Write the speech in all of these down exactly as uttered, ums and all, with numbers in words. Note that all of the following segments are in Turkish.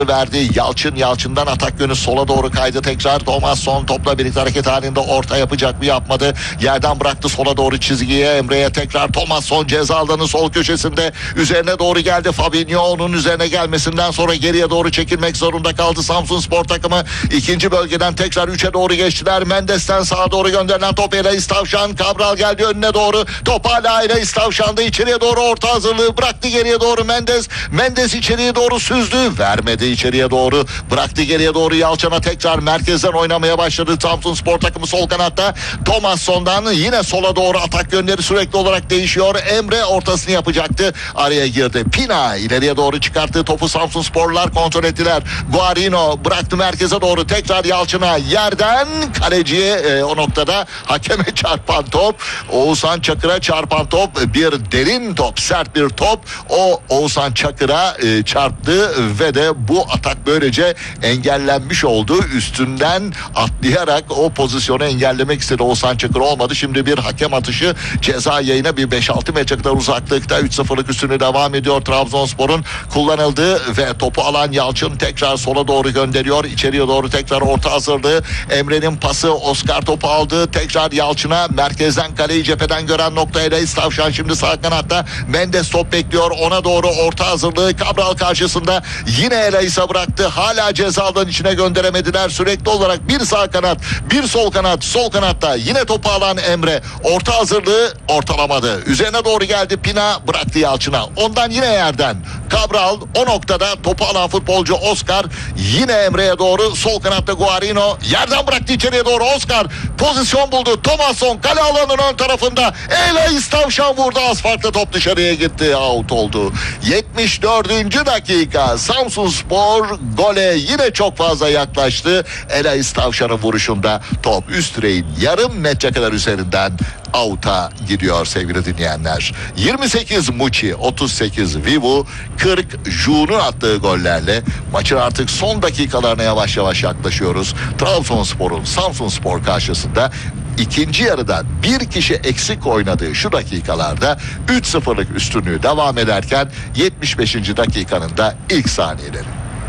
verdi. Yalçın Yalçın'dan atak yönü sola doğru kaydı tekrar. Thomasson topla birlikte hareket halinde orta yapacak mı, yapmadı. Yerden bıraktı sola doğru çizgiye. Emre'ye tekrar Thomasson ceza alanının sol köşesinde üzerine doğru geldi. Fabinho onun üzerine gelmesinden sonra geriye doğru çekilmek zorunda kaldı Samsunspor takımı. İkinci bölgeden tekrar üçe doğru geçtiler. Mendes'ten sağa doğru gönderilen top Elayis Tavşan. Cabral geldi önüne doğru. Top hala Elayis Tavşan'da. İçeriye doğru orta hazırlığı bıraktı geriye doğru Mendes. Mendes içeriye doğru süzdü. Vermedi içeriye doğru. Bıraktı geriye doğru Yalçın'a, tekrar merkezden oynamaya başladı Samsunspor takımı sol kanatta. Thomasson'dan yine sola doğru atak yönleri sürekli olarak değişiyor. Emre ortasını yapacaktı. Araya girdi. Pina ileriye doğru çıkarttığı topu Samsunsporlular kontrol ettiler. Guarino bıraktı merkeze doğru. Tekrar Yalçın'a, yerden kaleciye e, o noktada hakeme çarpan top. Oğuzhan Çakır'a çarpan top. Bir derin top, sert bir top. O Oğuzhan Çakır'a e, çarptı ve de bu atak böylece engellenmiş oldu. Üstünden atlayarak o pozisyonu engellemek istedi Oğuzhan Çakır, olmadı. Şimdi bir hakem atışı ceza yayına bir beş altı metre kadar uzaklıkta üç sıfırlık üstünü devam ediyor Trabzonspor'un. Kullanıldı ve topu alan Yalçın tekrar sola doğru gönderiyor. İçeriye doğru tekrar orta hazırlığı. Emre'nin pası, Oscar topu aldı. Tekrar Yalçın'a, merkezden kaleyi cepheden gören nokta Elayis Tavşan şimdi sağ kanatta. Mendes top bekliyor. Ona doğru orta hazırlığı. Cabral karşısında yine Elayis'e bıraktı. Hala cezadan içine gönderemediler. Sürekli olarak bir sağ kanat, bir sol kanat. Sol kanatta yine topu alan Emre. Orta hazırlığı ortalamadı. Üzerine doğru geldi Pina, bıraktı Yalçın'a. Ondan yine yerden Cabral, o noktada topu alan futbolcu Oscar. Yine Emre'ye doğru sol kanatta Guarino. Yerden bıraktı içeriye doğru Oscar. Pozisyon buldu. Thomasson kale alanının ön tarafında. Elayis Tavşan vurdu. Az farklı top dışarıya gitti. Out oldu. yetmiş dördüncü dakika. Samsunspor gole yine çok fazla yaklaştı. Elayis Tavşan'ın vuruşunda top üst direğin yarım metre kadar üzerinden out'a gidiyor sevgili dinleyenler. yirmi sekiz Muçi, otuz sekiz Vivu, kırk Ju'nun attığı gollerle maçın artık son dakikalarına yavaş yavaş yaklaşıyoruz. Trabzonspor'un Samsunspor karşısında ikinci yarıda bir kişi eksik oynadığı şu dakikalarda üç sıfırlık üstünlüğü devam ederken yetmiş beşinci dakikanın da ilk saniyeleri.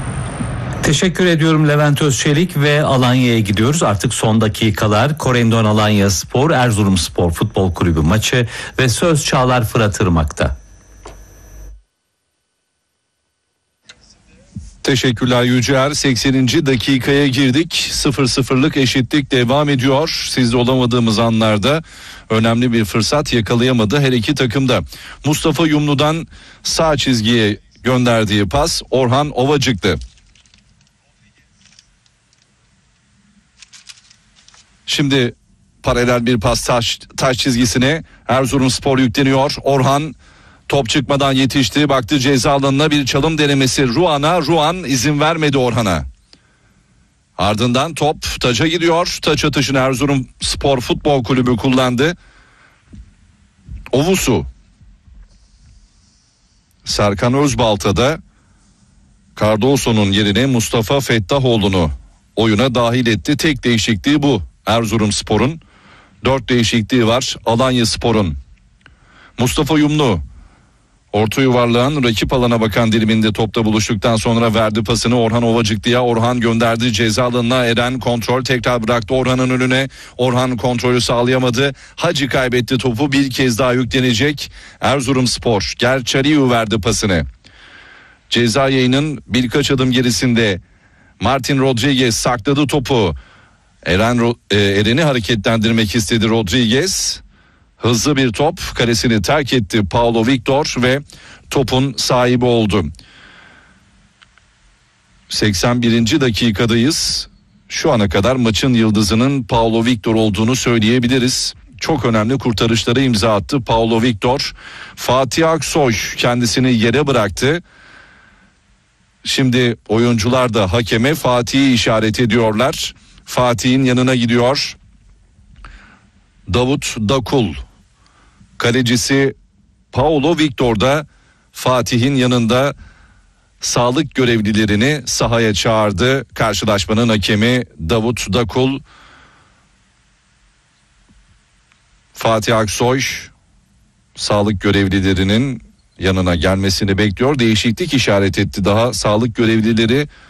Teşekkür ediyorum Levent Özçelik ve Alanya'ya gidiyoruz. Artık son dakikalar. Korendon Alanyaspor Erzurumspor Futbol Kulübü maçı ve söz Çağlar Fırat Irmak'ta. Teşekkürler Yücer. sekseninci dakikaya girdik. sıfır sıfırlık eşitlik devam ediyor. Sizde olamadığımız anlarda önemli bir fırsat yakalayamadı her iki takımda. Mustafa Yumlu'dan sağ çizgiye gönderdiği pas Orhan Ovacık'tı. Şimdi paralel bir pas taş, taş çizgisine Erzurumspor yükleniyor. Orhan top çıkmadan yetişti. Baktı ceza alanına, bir çalım denemesi Ruan'a. Ruan izin vermedi Orhan'a. Ardından top taça gidiyor. Taç atışını Erzurumspor Futbol Kulübü kullandı. Ovusu. Serkan Özbalta'da Cardoso'nun yerine Mustafa Fettahoğlu'nu oyuna dahil etti. Tek değişikliği bu. Erzurumspor'un dört değişikliği var Alanyaspor'un. Mustafa Yumlu orta yuvarlağın rakip alana bakan diliminde topla buluştuktan sonra verdi pasını Orhan Ovacıklı'ya. Orhan gönderdi ceza alanına. Eren kontrol tekrar bıraktı Orhan'ın önüne. Orhan kontrolü sağlayamadı. Hacı kaybetti topu, bir kez daha yüklenecek Erzurumspor. Gerçariu verdi pasını. Ceza yayının birkaç adım gerisinde Martin Rodriguez sakladı topu. Eren e, Eren'i hareketlendirmek istedi Rodriguez. Hızlı bir top, karesini terk etti Paulo Victor ve topun sahibi oldu. seksen birinci dakikadayız. Şu ana kadar maçın yıldızının Paulo Victor olduğunu söyleyebiliriz. Çok önemli kurtarışlara imza attı Paulo Victor. Fatih Aksoy kendisini yere bıraktı. Şimdi oyuncular da hakeme Fatih'i işaret ediyorlar. Fatih'in yanına gidiyor Davut Dakul. Kalecisi Paulo Victor da Fatih'in yanında sağlık görevlilerini sahaya çağırdı. Karşılaşmanın hakemi Davut Dakul. Fatih Aksoy sağlık görevlilerinin yanına gelmesini bekliyor. Değişiklik işaret etti daha sağlık görevlileri